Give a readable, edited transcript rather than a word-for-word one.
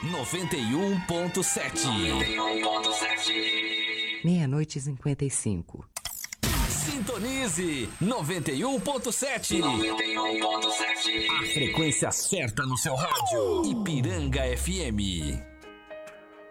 91.7. 00:55. Sintonize 91.7. A frequência certa no seu rádio. Ipiranga FM.